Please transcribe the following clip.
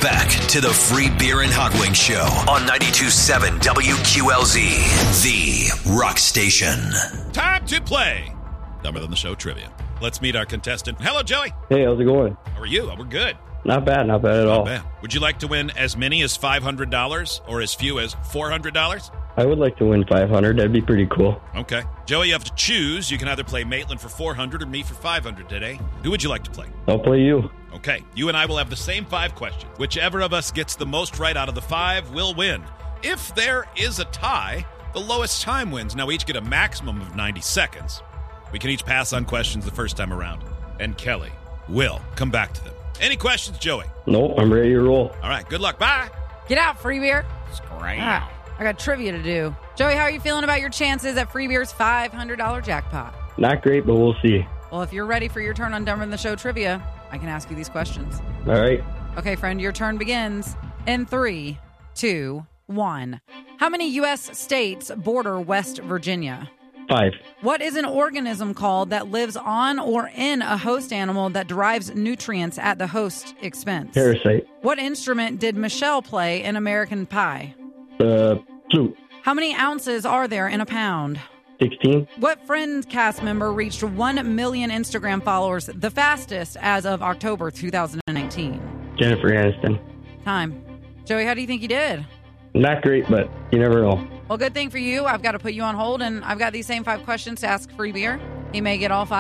back to the Free Beer and Hot Wings Show on 92.7 WQLZ, the rock station. Time to play Dumber Than the Show trivia. Let's meet our contestant. Hello, Joey. Hey, how's it going? How are you? We're good. Not bad at all. Not bad. Would you like to win as many as $500 or as few as $400? I would like to win 500. That'd be pretty cool. Okay. Joey, you have to choose. You can either play Maitland for 400 or me for 500 today. Who would you like to play? I'll play you. Okay. You and I will have the same 5 questions. Whichever of us gets the most right out of the 5 will win. If there is a tie, the lowest time wins. Now, we each get a maximum of 90 seconds. We can each pass on questions the first time around. And Kelly will come back to them. Any questions, Joey? Nope, I'm ready to roll. All right. Good luck. Bye. Get out, Free Beer. Scram. I got trivia to do. Joey, how are you feeling about your chances at Free Beer's $500 jackpot? Not great, but we'll see. Well, if you're ready for your turn on Dumber Than the Show trivia, I can ask you these questions. All right. Okay, friend, your turn begins in 3, 2, 1. How many U.S. states border West Virginia? 5. What is an organism called that lives on or in a host animal that derives nutrients at the host's expense? Parasite. What instrument did Michelle play in American Pie? Flute. How many ounces are there in a pound? 16. What Friends cast member reached 1 million Instagram followers the fastest as of October 2019? Jennifer Aniston. Time. Joey, how do you think you did? Not great, but you never know. Well, good thing for you. I've got to put you on hold, and I've got these same 5 questions to ask Free Beer. He may get all 5.